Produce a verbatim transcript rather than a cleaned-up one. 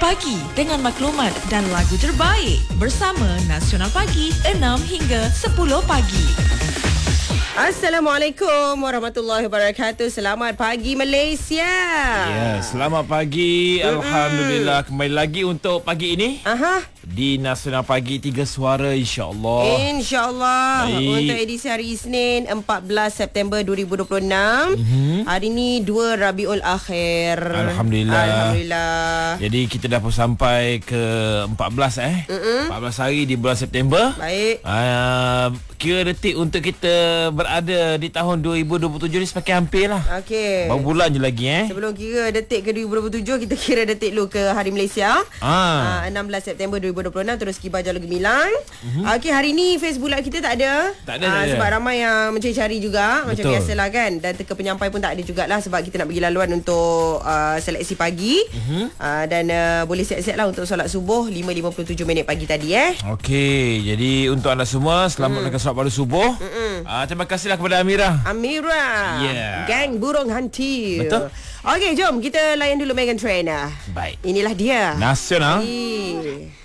Pagi dengan maklumat dan lagu terbaik bersama Nasional Pagi enam hingga sepuluh pagi. Assalamualaikum warahmatullahi wabarakatuh. Selamat pagi Malaysia. Ya, selamat pagi. Mm-hmm. Alhamdulillah kembali lagi untuk pagi ini. Aha. Di Nasional Pagi Tiga Suara, insya-Allah. InsyaAllah. Baik. Untuk edisi hari Isnin empat belas September dua ribu dua puluh enam. Mm-hmm. Hari ni dua Rabiul Akhir. Alhamdulillah. Alhamdulillah. Jadi kita dah pun sampai ke empat belas eh. Mm-mm. empat belas hari di bulan September. Baik. Uh, kira detik untuk kita berada di tahun dua ribu dua puluh tujuh ni semakin hampir lah. Okey. Berapa bulan je lagi eh. Sebelum kira detik ke dua ribu dua puluh tujuh, kita kira detik dulu ke Hari Malaysia. Ah. Uh, enam belas September dua ribu dua puluh enam, terus Kibar Jalur Gemilang. Mm-hmm. Okey, hari ni Facebook Live kita tak ada. Tak ada, uh, tak ada. Sebab ramai yang mencari-cari juga. Betul. Macam biasalah kan. Dan teka penyampai pun tak ada jugalah, sebab kita nak bagi laluan untuk uh, seleksi pagi. Mm-hmm. uh, Dan uh, boleh siap-siap lah untuk solat subuh lima lima puluh tujuh minit pagi tadi eh. Okey, jadi untuk anda semua selamat mm. solat pada subuh. Uh, terima kasihlah kepada Amira. Amira. Yeah. Gang burung hantu. Betul. Okey, jom kita layan dulu Megan Trainor. Baik. Inilah dia. Nasional. Hey.